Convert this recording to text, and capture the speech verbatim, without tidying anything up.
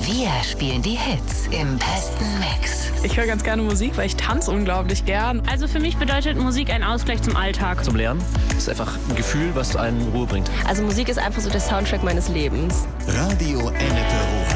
Wir spielen die Hits im besten Mix. Ich höre ganz gerne Musik, weil ich tanze unglaublich gern. Also für mich bedeutet Musik ein Ausgleich zum Alltag. Zum Lernen. Das ist einfach ein Gefühl, was einen in Ruhe bringt. Also Musik ist einfach so der Soundtrack meines Lebens. Radio Ennepe Ruhr.